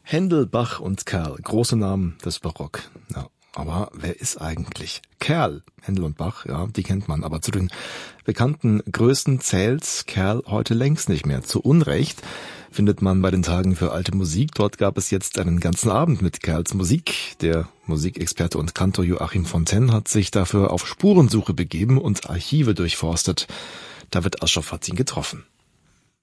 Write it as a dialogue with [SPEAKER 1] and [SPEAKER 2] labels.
[SPEAKER 1] Händel, Bach und Kerl, große Namen des Barock. Ja, aber wer ist eigentlich Kerl? Händel und Bach, ja, die kennt man. Aber zu den bekannten Größen zählt Kerl heute längst nicht mehr. Zu Unrecht findet man bei den Tagen für alte Musik. Dort gab es jetzt einen ganzen Abend mit Kerls Musik. Der Musikexperte und Kantor Joachim Fontaine hat sich dafür auf Spurensuche begeben und Archive durchforstet. David Aschoff hat ihn getroffen.